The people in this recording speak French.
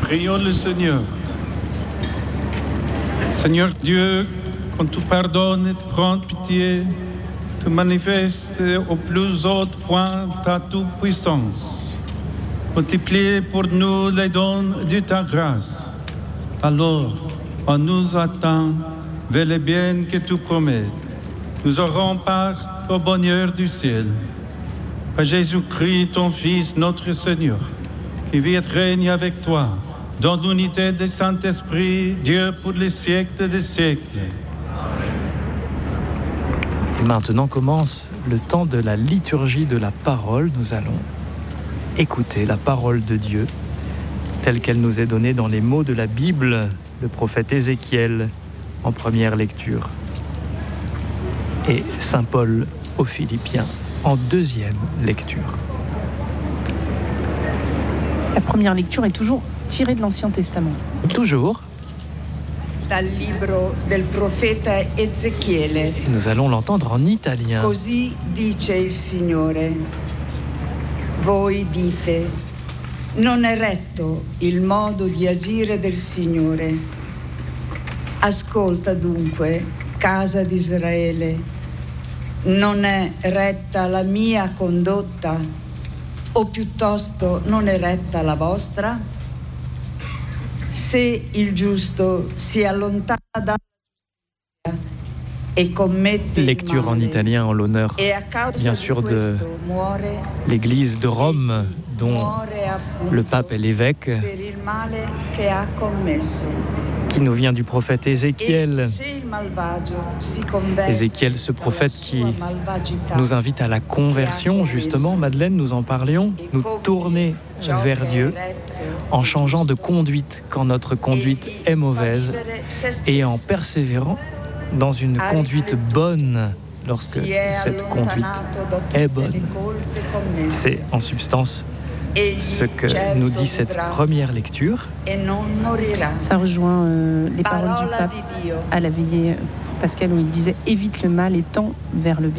Prions le Seigneur. Seigneur Dieu, quand tu pardonnes et tu prends pitié, tu manifestes au plus haut point ta toute-puissance. Multiplie pour nous les dons de ta grâce. Alors, en nous attend vers les biens que tu promets. Nous aurons part au bonheur du ciel. Par Jésus-Christ, ton Fils, notre Seigneur, qui vit et règne avec toi, dans l'unité du Saint-Esprit, Dieu pour les siècles des siècles. Et maintenant commence le temps de la liturgie de la parole. Nous allons écouter la parole de Dieu, telle qu'elle nous est donnée dans les mots de la Bible, le prophète Ézéchiel en première lecture, et Saint Paul aux Philippiens en deuxième lecture. La première lecture est toujours tirée de l'Ancien Testament. Toujours. Dal libro del profeta Ezechiele. Et nous allons l'entendre en italien. Così dice il Signore. Voi dite, non è retto il modo di agire del Signore. Ascolta dunque, casa di Israele. Non è retta la mia condotta, o piuttosto non è retta la vostra? Se il giusto si allontana dalla giustizia e commette il Lecture en male, italien en l'honneur, e a causa bien di sûr, de questo muore, l'Église de Rome, dont muore appunto le pape est l'évêque, per il male che ha commesso. qui nous vient du prophète Ézéchiel. E se il malvagio si converte Ézéchiel, ce prophète qui dalla sua malvagità, nous invite à la conversion, justement, Madeleine, nous en parlions, nous tourner vers Dieu en changeant de conduite quand notre conduite est mauvaise et en persévérant dans une conduite bonne lorsque cette conduite est bonne. C'est en substance ce que nous dit cette première lecture. Ça rejoint les paroles du pape à la veillée pascale où il disait « Évite le mal et tends vers le bien ».